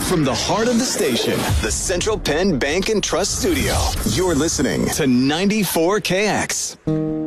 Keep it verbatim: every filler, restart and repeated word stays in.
From the heart of the station, the Central Penn Bank and Trust Studio, you're listening to ninety-four K X.